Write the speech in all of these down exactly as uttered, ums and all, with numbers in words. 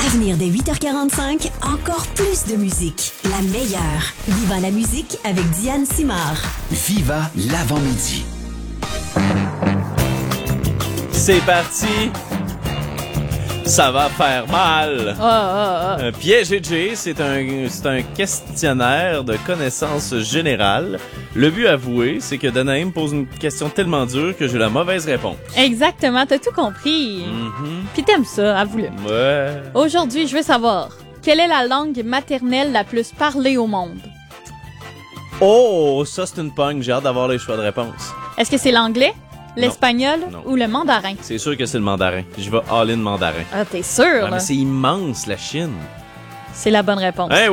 À venir dès huit heures quarante-cinq, encore plus de musique. La meilleure. Viva la musique avec Diane Simard. Viva l'avant-midi. C'est parti. Ça va faire mal. Ah, ah, ah. Un piège G G, c'est un, c'est un questionnaire de connaissances générales. Le but avoué, c'est que Danaï me pose une question tellement dure que j'ai la mauvaise réponse. Exactement, t'as tout compris. Mm-hmm. Puis t'aimes ça, avoue-le. Ouais. Aujourd'hui, je veux savoir, quelle est la langue maternelle la plus parlée au monde? Oh, ça c'est une pogne. J'ai hâte d'avoir les choix de réponse. Est-ce que c'est l'anglais, l'espagnol Non. ou le mandarin? C'est sûr que c'est le mandarin. Je vais all-in mandarin. Ah, t'es sûr, Ah, là? mais c'est immense, la Chine. C'est la bonne réponse. Eh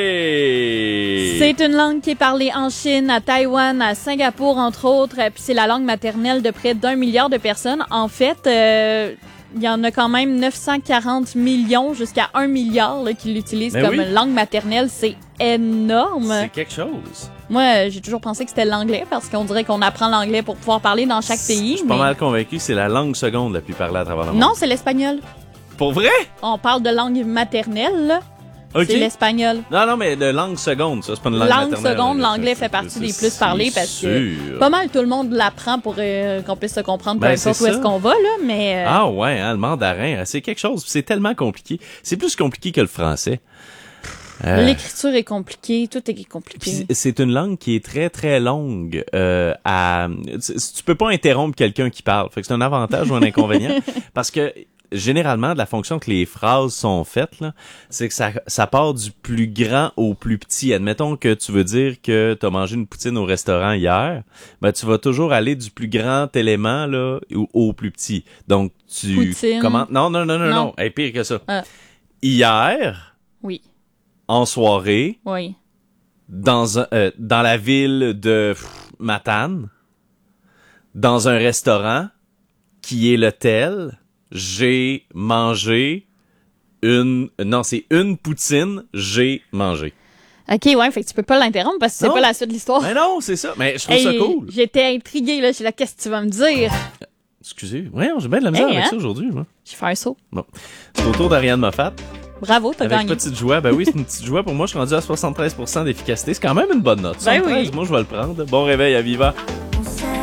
oui! C'est une langue qui est parlée en Chine, à Taïwan, à Singapour, entre autres. Puis c'est la langue maternelle de près d'un milliard de personnes. En fait, euh, il y en a quand même neuf cent quarante millions jusqu'à un milliard là, qui l'utilisent Mais comme oui. langue maternelle. C'est énorme. C'est quelque chose. Moi, j'ai toujours pensé que c'était l'anglais parce qu'on dirait qu'on apprend l'anglais pour pouvoir parler dans chaque pays. Je suis pas mais- mal convaincu que c'est la langue seconde la plus parlée à travers le monde. Non, c'est l'espagnol. Pour vrai? On parle de langue maternelle, là. Ok. C'est l'espagnol. Non, non, mais de langue seconde, ça, c'est pas une langue Langue maternelle. seconde, là. l'anglais C'est- fait partie c'est- des plus c'est parlés parce que sûr. pas mal tout le monde l'apprend pour euh, qu'on puisse se comprendre peu Ben, importe c'est où ça. est-ce qu'on va, là, mais... euh, Ah ouais, hein, le mandarin, hein, c'est quelque chose. C'est tellement compliqué. C'est plus compliqué que le français. Euh, L'écriture est compliquée, tout est compliqué. Puis c'est une langue qui est très très longue euh, à tu, tu peux pas interrompre quelqu'un qui parle. Fait que c'est un avantage ou un inconvénient parce que généralement de la fonction que les phrases sont faites là, c'est que ça ça part du plus grand au plus petit. Admettons que tu veux dire que tu as mangé une poutine au restaurant hier, ben tu vas toujours aller du plus grand élément là au, au plus petit. Donc tu Poutine. comment Non non non non non, Non. hey, pire que ça. Ah. Hier Oui, en soirée oui. dans un, euh, dans la ville de pff, Matane, dans un restaurant qui est l'hôtel, j'ai mangé une non, c'est une poutine, j'ai mangé. OK, ouais, fait que tu peux pas l'interrompre parce que c'est Non. pas la suite de l'histoire. Mais non, c'est ça. Mais je trouve Hey, ça cool. J'étais intriguée, là. Je suis là, qu'est-ce que tu vas me dire? Excusez. Ouais, j'ai bien de la misère Hey, avec hein? ça aujourd'hui, moi. J'ai fait un saut. Bon. C'est au tour d'Ariane Moffat. Bravo, t'as Avec gagné. petite joie. Ben oui, c'est une petite joie. Pour moi, je suis rendu à soixante-treize pour cent d'efficacité. C'est quand même une bonne note. Ben soixante-treize, oui. moi, je vais le prendre. Bon réveil à Viva.